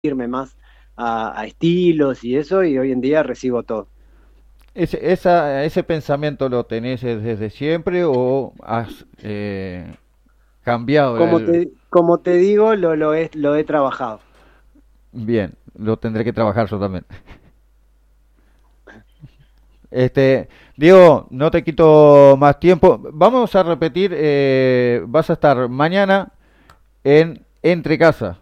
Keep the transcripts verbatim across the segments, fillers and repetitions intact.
irme más a, a estilos y eso, y hoy en día recibo todo. Ese, esa, ¿Ese pensamiento lo tenés desde siempre o has eh, cambiado Como el... te, como te digo, lo, lo, he, lo he trabajado. Bien, lo tendré que trabajar yo también. Este, Diego, no te quito más tiempo. Vamos a repetir, eh, vas a estar mañana en Entre Casa.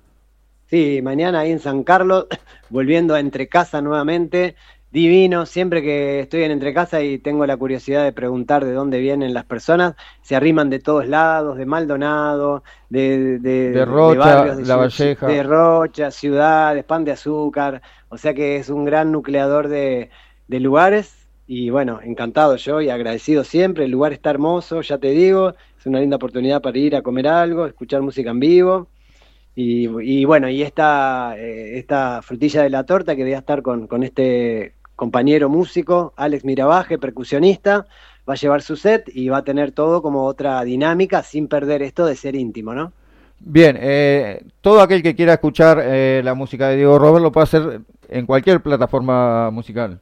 Sí, mañana ahí en San Carlos, volviendo a Entre Casa nuevamente. Divino, siempre que estoy en Entre Casa y tengo la curiosidad de preguntar de dónde vienen las personas, se arriman de todos lados, de Maldonado, de, De de, de- de Rocha, barrios, de, La ciu- ci- Valleja. de Rocha, ciudades, Pan de Azúcar, o sea que es un gran nucleador de, de lugares y bueno, encantado yo y agradecido siempre, el lugar está hermoso, ya te digo, es una linda oportunidad para ir a comer algo, escuchar música en vivo. Y, y bueno, y esta, eh, esta frutilla de la torta que voy a estar con, con este compañero músico, Alex Mirabaje, percusionista, va a llevar su set y va a tener todo como otra dinámica sin perder esto de ser íntimo, ¿no? Bien, eh, todo aquel que quiera escuchar eh, la música de Diego Robert lo puede hacer en cualquier plataforma musical.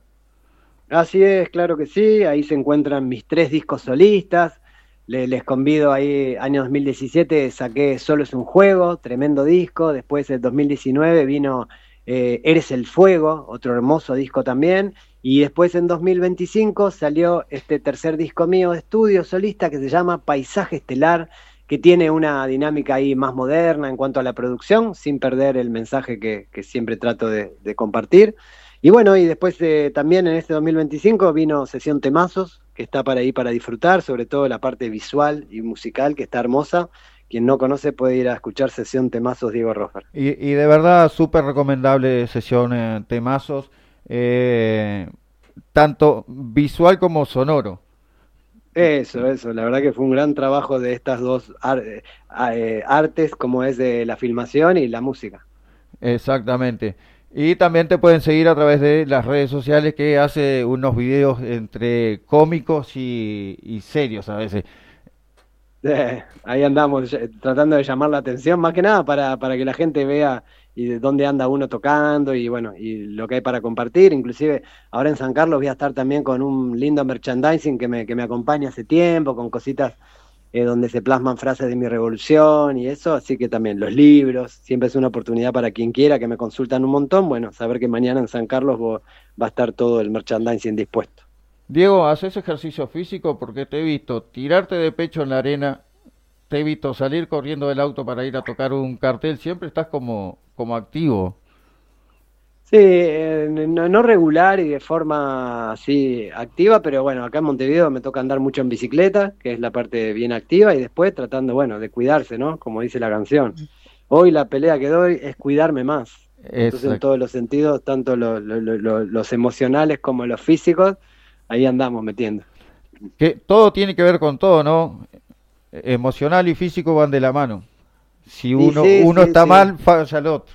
Así es, claro que sí, ahí se encuentran mis tres discos solistas, le- les convido ahí, año dos mil diecisiete saqué Solo es un juego, tremendo disco, después el dos mil diecinueve vino eh, Eres el fuego, otro hermoso disco también, y después en dos mil veinticinco salió este tercer disco mío de estudio solista que se llama Paisaje Estelar, que tiene una dinámica ahí más moderna en cuanto a la producción, sin perder el mensaje que, que siempre trato de de compartir. Y bueno, y después eh, también en este dos mil veinticinco vino Sesión Temazos, que está para ahí para disfrutar, sobre todo la parte visual y musical, que está hermosa. Quien no conoce puede ir a escuchar Sesión Temazos Diego Rofer. Y, y de verdad, súper recomendable sesión, eh, temazos, eh, tanto visual como sonoro. Eso, eso, la verdad que fue un gran trabajo de estas dos ar- eh, a- eh, artes, como es de la filmación y la música. Exactamente. Y también te pueden seguir a través de las redes sociales que hace unos videos entre cómicos y, y serios a veces. Eh, ahí andamos eh, tratando de llamar la atención, más que nada para, para que la gente vea y de dónde anda uno tocando y bueno, y lo que hay para compartir. Inclusive ahora en San Carlos voy a estar también con un lindo merchandising que me, que me acompaña hace tiempo, con cositas eh, donde se plasman frases de mi revolución y eso, así que también los libros, siempre es una oportunidad para quien quiera que me consultan un montón, bueno, saber que mañana en San Carlos vo- va a estar todo el merchandising dispuesto. Diego, ¿haces ejercicio físico? Porque te he visto tirarte de pecho en la arena, te he visto salir corriendo del auto para ir a tocar un cartel, siempre estás como, como activo. Sí, eh, no, no regular y de forma así activa, pero bueno, acá en Montevideo me toca andar mucho en bicicleta, que es la parte bien activa, y después tratando, bueno, de cuidarse, ¿no? Como dice la canción. Hoy la pelea que doy es cuidarme más. Entonces, en Exacto. todos los sentidos, tanto lo- lo- lo- lo- los emocionales como los físicos, ahí andamos metiendo. Que todo tiene que ver con todo, ¿no? Emocional y físico van de la mano. Si Y uno, sí, uno sí, está sí. mal, falla el otro.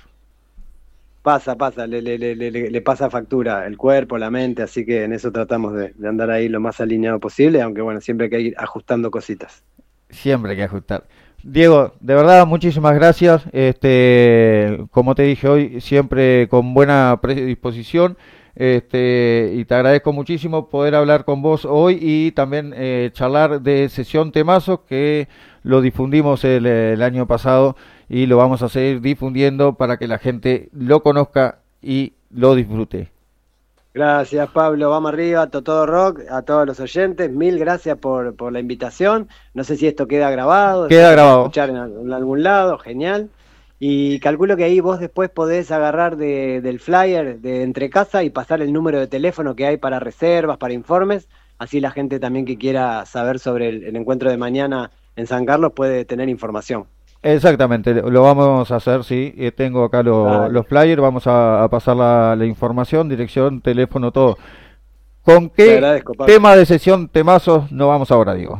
Pasa, pasa, le, le, le, le, le pasa factura el cuerpo, la mente, así que en eso tratamos de, de andar ahí lo más alineado posible, aunque bueno, siempre hay que ir ajustando cositas. Siempre hay que ajustar. Diego, de verdad, muchísimas gracias. Este, como te dije hoy, siempre con buena predisposición. Este, y te agradezco muchísimo poder hablar con vos hoy y también eh, charlar de Sesión Temazos, que lo difundimos el, el año pasado y lo vamos a seguir difundiendo para que la gente lo conozca y lo disfrute. Gracias, Pablo. Vamos arriba, a todo rock, a todos los oyentes. Mil gracias por, por la invitación. No sé si esto queda grabado, después Queda se puede grabado. escuchar en, al- en algún lado. Genial. Y calculo que ahí vos después podés agarrar de- del flyer de entre casa y pasar el número de teléfono que hay para reservas, para informes. Así la gente también que quiera saber sobre el, el encuentro de mañana en San Carlos puede tener información. Exactamente, lo vamos a hacer, sí. eh, Tengo acá lo- los Dale, flyers, vamos a, a pasar la, la información, dirección, teléfono, todo. ¿Con te qué agradezco, Pablo. tema de sesión temazos no vamos ahora, digo?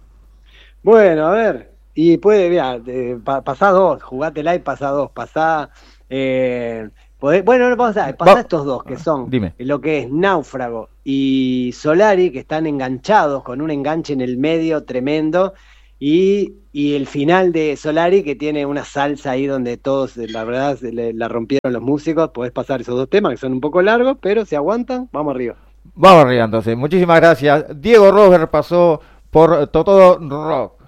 Bueno, a ver, y puede, mira, eh, pa- pasá dos, jugátela y pasá dos, pasá, eh, podés- bueno, no, vamos a ver, pasá Va- estos dos que son Dime. lo que es Náufrago y Solari, que están enganchados con un enganche en el medio tremendo, Y, y el final de Solari, que tiene una salsa ahí donde todos, la verdad, se le- la rompieron los músicos. Podés pasar esos dos temas que son un poco largos, pero si aguantan, vamos arriba. Vamos arriba entonces. Muchísimas gracias. Diego Rover pasó por Todo Rock.